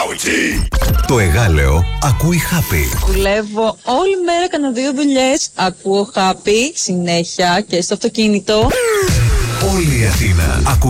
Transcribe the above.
Το Εγάλεο ακούει Happy. Δουλεύω όλη μέρα, κάνα 2 δουλειές. Ακούω Happy συνέχεια και στο αυτοκίνητο. Όλη η Αθήνα ακούει